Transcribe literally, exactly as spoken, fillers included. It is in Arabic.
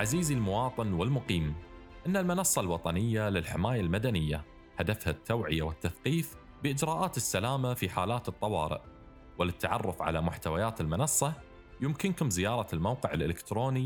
عزيزي المواطن والمقيم، إن المنصة الوطنية للحماية المدنية هدفها التوعية والتثقيف بإجراءات السلامة في حالات الطوارئ. وللتعرف على محتويات المنصة يمكنكم زيارة الموقع الإلكتروني